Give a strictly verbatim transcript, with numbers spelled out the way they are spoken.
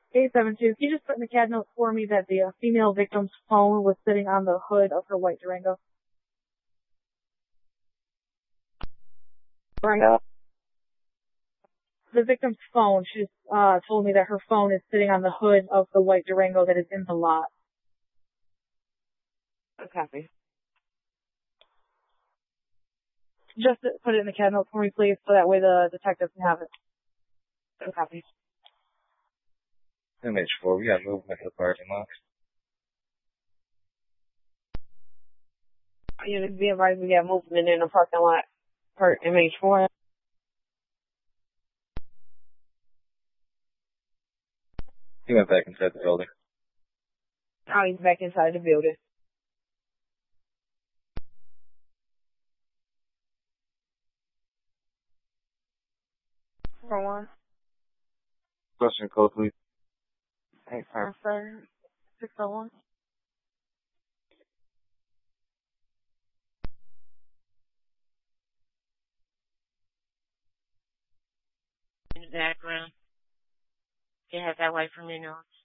eight seven two, can you just put in the C A D note for me that the uh, female victim's phone was sitting on the hood of her white Durango? Durango? The victim's phone, she just uh, told me that her phone is sitting on the hood of the white Durango that is in the lot. Copy. Just put it in the C A D note for me, please, so that way the detective can have it. Copy. M H four, we got movement in the parking lot. You know, be advised we got movement in the parking lot per M H four. He went back inside the building. Oh, he's back inside the building. For one. Question code, please. Eight five seven six oh one. In the background. You have that way from your nose.